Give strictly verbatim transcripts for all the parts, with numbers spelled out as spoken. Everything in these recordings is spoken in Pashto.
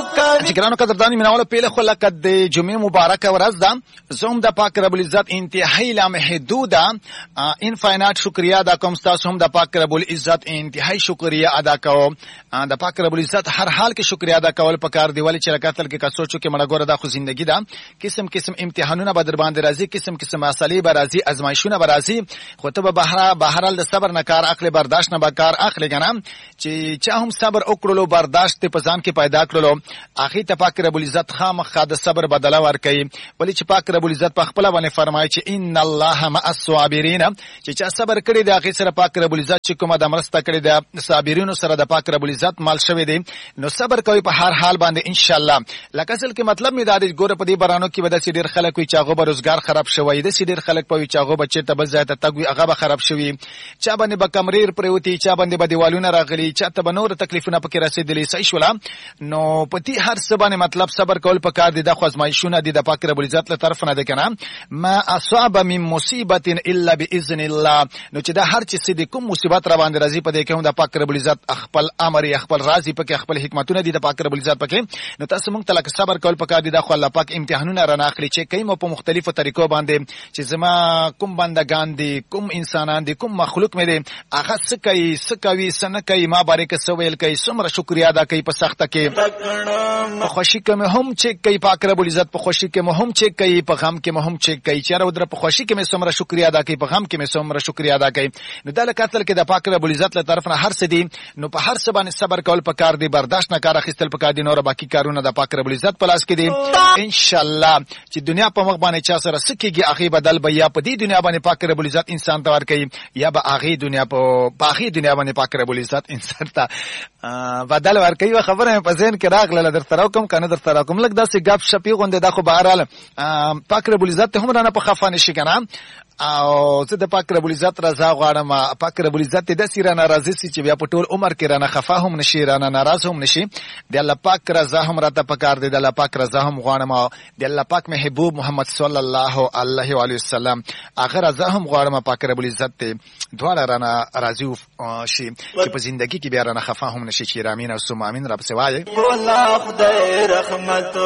چې ګرانو قدردانو میناوله پیله خو لکه د جمعې مبارکه ورځ ده زه هم د پاک رب العزت انتهایی لامحدوده انفاینات شکریا ادا کوم تاسو هم د پاک رب العزت انتهایی شکریا ادا کوم د پاک رب العزت هر حال کې شکریا ادا کول پکار دی ولی چې لکاتل کې کا سوچو کې مړه ګوره دا خو ژوندۍ ده قسم قسم امتحانونه به در باندې راځي قسم قسم مسالې به راځي ازمایښونه به راځي خو ته به بهر بهرال د صبر نه کار اخلي برداشت نه به کار اخلي کنه چې چا هم صبر وکړلو برداشت په ځان کې پیدا کړلو اخی ته پاک رب العزت خامخا د صبر بدله ورکړي ولی چې پاک رب العزت په خپل باندې فرمایي چې ان الله مع الصابرین چې چا صبر کړی دی اخی سره پاک رب العزت چې کومه د مرسته کړی دی صابرینو سره د پاک رب العزت مال شوی دی نو صبر کوي په هر حال باندې ان شاء الله لکه اصل کې مطلب می دا دی ګوره په دې برانو کې به د سیډر خلک وي چې هغه به روزګار خراب شوی د سیډر خلک په وي چې هغه به چیرته بل ځای ته تګ وي هغه به خراب شوی چا باندې به کمریر پروتي چا باندې به دیوالونه راغلي چا ته به نور تکلیفونه پکې رسیدلی صحیح شولا نو پتی هر څه باندې مطلب صبر کول پکار دي د خوازمایښونه دي د پاک رب العزت له طرف نه ده کنه ما اصاب من مصیبت الا باذن الله نو چې دا هر څه سې کوم مصیبت را باندې راځي په دې کې هم د پاک رب العزت خپل امر خپل راضي پکې خپل حکمتونه دي د پاک رب العزت پکې نو تاسو موږ ته لکه صبر کول پکار دي د خو الله پاک امتحانونه را ناخلي چې کيمو په مختلفو طریقو باندې چې زما کوم بندگان دي کوم انسانان دي کوم مخلوق مې دي هغه څه کوي څه کوي څه نه کوي ما بارک سویل کوي څومره شکریا ادا کوي په سخته کې په خوشي کې مې هم چې کوي پاک رب العزت په خوشي کې مې هم چې کوي په غم کې مې هم چې کوي چې راو په خوشي کې مې څومره شکریا ادا کوي په غم کې مې څومره شکریا ادا کوي نو دا لکاتل کې د پاک رب العزت له طرف نه هر څه دي نو په هر څه باندې صبر کول پکار دي برداشت نه کار اخیستل پکار دي نور باقی کارونه د پاک رب العزت په لاس کې دي ان شاء الله چې دنیا په مخ باندې چا سره سکیږي اخی بدل به یا په دې دنیا باندې پاک رب العزت انسان ته ور کوي یا به اخی دنیا په باقی دنیا باندې پاک رب العزت انسان ته بدل ور کوي خبره په ذهن کې راغله در سره کوم کنه در سره کوم لګ داسې غب شپی غونډه د خو بهرال پاک رب العزت هم نه په خفانه شي کنه او زه د پاک رب العزت رضا غواړم پاک رب العزت د سیره ناراضي سي چې بیا په ټول عمر کې رانه خفا هم نشي رانه ناراض هم نشي د الله پاک رضا هم راته پکار دی د الله پاک رضا هم غواړم د الله پاک محبوب محمد صلی الله علیه و علیه وسلم اخر رضا هم غواړم پاک رب العزت ته دواړه رانه راضي شي چې په ژوندۍ کې بیا رانه خفا هم نشي چې رامین او سم امین رب سوای الله خدای رحمت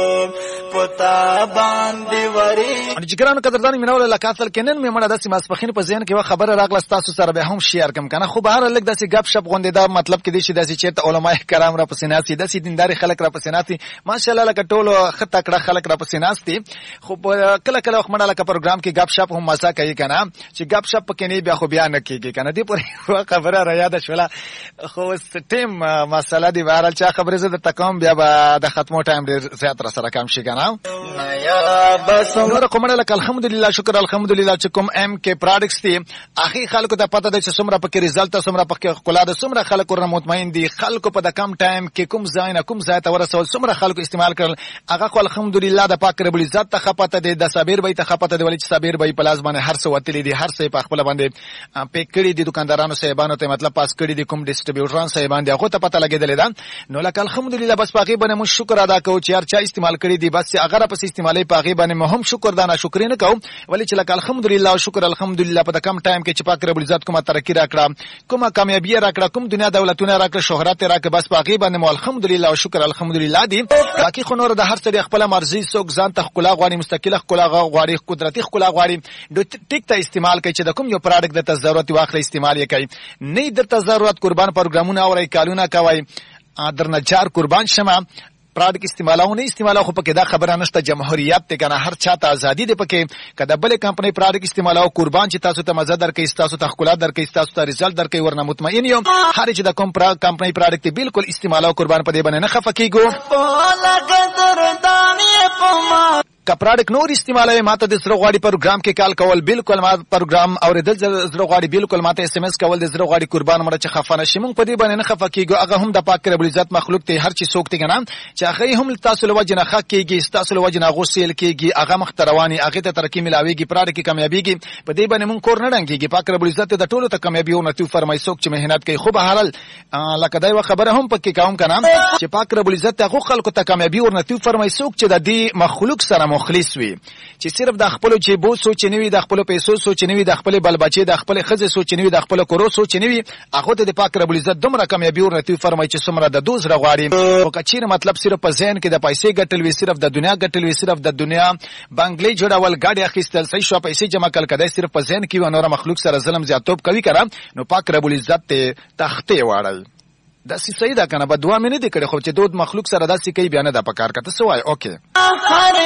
پتا باندې وری ان جګرانو قدردانی مینول لکاتل کنن مې مړه داسې ماسپخین په ذهن کې و خبره راغله تاسو سره به هم شیر کوم کنه خو بهر لګ داسې غب شپ غونډه دا مطلب کې دي چې داسې چیرته علماء کرام را پسیناسي داسې دینداري خلک را پسیناسي ماشاءالله لکه ټولو خطه کړه خلک را پسیناسي خو کله کله وخت مړه لکه پروګرام کې غب شپ هم مزه کوي کنه چې غب شپ کې نه بیا خو بیا نه کیږي کنه دی پر خبره را یاد شوله خو ټیم مسله دی بهر چا خبره زده تکم بیا به د ختمو ټایم ډیر زیات را سره کم شي کنه یا بس نور کومه لکه الحمدلله شکر الحمدلله چې کوم ام کې پروډکټس دي اخی خلکو ته پته ده چې څومره پکې رزلټ څومره پکې خلا ده څومره خلکو ورنه مطمئن دي خلکو په د کم ټایم کې کوم ځای نه کوم ځای ته ورسول څومره خلکو استعمال کړل هغه خو الحمدلله د پاک رب العزت ته خپته دي د صابر به ته خپته دي ولې چې صابر به پلاس باندې هر څه وتلی دي هر څه په خپل باندې پیک کړی دي دکاندارانو صاحبانو ته مطلب پاس کړی دي کوم ډیسټریبیوټران صاحبان دي هغه ته پته لګیدل ده نو لکه الحمدلله بس پاکي باندې مو شکر ادا کوو چې هر چا استعمال کړی دي بس هغه په استعمالي پاکي باندې مو هم شکر دا نه شکر نه کوم ولې چې لکه الحمدلله او شکر الحمدلله په کم ټایم کې چې پاک رب العزت کومه ترقی راکړه کومه کامیابی راکړه کوم دنیا دولتونه راکړه شهرت راکړه بس پاکي باندې مو الحمدلله او شکر الحمدلله دي باقي خو نور د هر څه خپل مرزي څوک ځان ته خپل غواړي مستقله خپل غواړي قدرتي خپل غواړي د ټیک ته استعمال کوي چې د کوم یو پروډکټ د ضرورت واخلي استعمال یې کوي نه د ضرورت قربان پروګرامونه او ریکالونه کوي درنه چار قربان شمه پروډکټ استعمالونه استعمالو خو پکې دا خبره نشته جمهوریت ته کنه هر چاته ازادي ده پکې کله بل کمپنی پروډکټ استعمالو قربان چې تاسو ته مزه درکې تاسو ته خپل درکې تاسو ته رزلټ درکې ورنه مطمئن یم هر چې د کوم کمپنی پروډکټ بالکل استعمالو قربان پدې باندې نه خفقېګو کا پروډکټ نور استعمالوي ماته د سره غواړي پروګرام کې کال کول بالکل ما پروګرام اوریدل زره غواړي بالکل ماته اس ام اس کول د زره غواړي قربان مړه چې خفانه شي مونږ په دې باندې نه خفه کیږو هغه هم د پاک رب العزت مخلوق ته هر چی سوک ته ګنام چې هغه هم تاسو له وجه نه خک کیږي تاسو له وجه نه غوسیل کیږي هغه مختروانی هغه ته ترقی ملاويږي پروډکټ کامیابیږي په دې باندې مونږ کور نه ډنګيږي پاک رب العزت د ټولو ته کامیابی او نتیو فرمای سوک چې مهنت کوي خو به حلال لکه دای خبره هم پکې کوم کنه چې پاک رب العزت هغه خلکو ته کامیابی او نتیو فرمای سوک چې د دې مخلوق سره مخلص وي چې صرف د خپل جیبو سوچ نه وي د خپل پیسو سوچ نه وي د خپل بل بچي د خپل خزه سوچ نه وي د خپل کورو سوچ نه وي هغه ته د پاک رب العزت دومره کامیابی ورته فرمایي چې څومره د دوز رغواړي او کچیر مطلب صرف په ذهن کې د پیسې ګټل وي صرف د دنیا ګټل وي صرف د دنیا بنگلې جوړول گاډي اخیستل صحیح شو پیسې جمع کول کده صرف په ذهن کې و نور مخلوق سره ظلم زیاتوب کوي کړه نو پاک رب العزت ته تخته واړل دا سی صحیح ده کنه بدوا مې نه دي کړې خو چې دود مخلوق سره داسې کوي بیان ده پکار کته سوای اوکے